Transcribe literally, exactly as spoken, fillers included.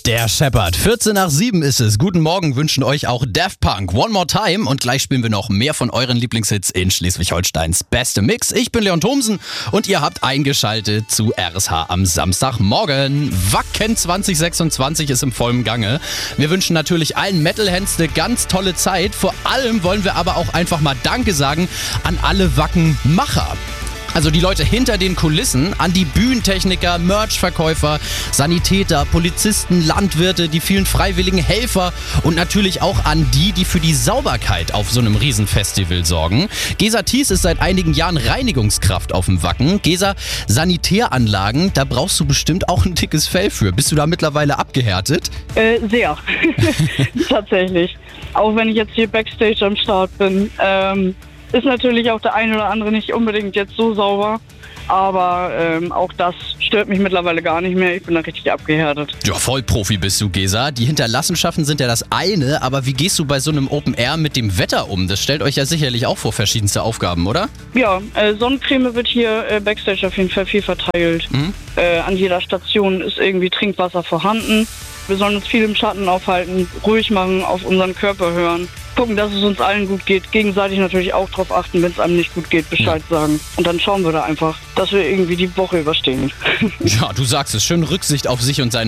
Der Shepherd. vierzehn nach sieben ist es. Guten Morgen wünschen euch auch Daft Punk. One More Time. Und gleich spielen wir noch mehr von euren Lieblingshits in Schleswig-Holsteins beste Mix. Ich bin Leon Thomsen und ihr habt eingeschaltet zu R S H am Samstagmorgen. Wacken zwanzig sechsundzwanzig ist im vollen Gange. Wir wünschen natürlich allen Metalhands eine ganz tolle Zeit. Vor allem wollen wir aber auch einfach mal Danke sagen an alle Wacken-Macher. Also die Leute hinter den Kulissen, an die Bühnentechniker, Merchverkäufer, Sanitäter, Polizisten, Landwirte, die vielen freiwilligen Helfer und natürlich auch an die, die für die Sauberkeit auf so einem Riesenfestival sorgen. Gesa Thies ist seit einigen Jahren Reinigungskraft auf dem Wacken. Gesa, Sanitäranlagen, da brauchst du bestimmt auch ein dickes Fell für. Bist du da mittlerweile abgehärtet? Äh, sehr. Tatsächlich. Auch wenn ich jetzt hier Backstage am Start bin. Ähm Ist natürlich auch der eine oder andere nicht unbedingt jetzt so sauber, aber ähm, auch das stört mich mittlerweile gar nicht mehr. Ich bin da richtig abgehärtet. Ja, Vollprofi bist du, Gesa. Die Hinterlassenschaften sind ja das eine, aber wie gehst du bei so einem Open Air mit dem Wetter um? Das stellt euch ja sicherlich auch vor verschiedenste Aufgaben, oder? Ja, äh, Sonnencreme wird hier äh, Backstage auf jeden Fall viel verteilt. Mhm. Äh, an jeder Station ist irgendwie Trinkwasser vorhanden. Wir sollen uns viel im Schatten aufhalten, ruhig machen, auf unseren Körper hören. Gucken, dass es uns allen gut geht. Gegenseitig natürlich auch drauf achten, wenn es einem nicht gut geht, Bescheid ja. sagen. Und dann schauen wir da einfach, dass wir irgendwie die Woche überstehen. Ja, du sagst es, schön Rücksicht auf sich und seine